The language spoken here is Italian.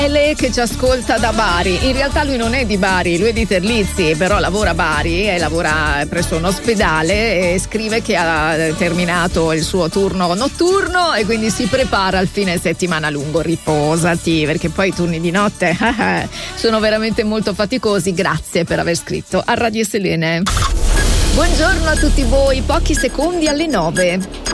Ele che ci ascolta da Bari. In realtà lui non è di Bari, lui è di Terlizzi, però lavora a Bari e lavora presso un ospedale e scrive che ha terminato il suo turno notturno e quindi si prepara al fine settimana lungo. Riposati, perché poi i turni di notte sono veramente molto faticosi. Grazie per aver scritto a Radio Selene. Buongiorno a tutti voi, pochi secondi alle 9.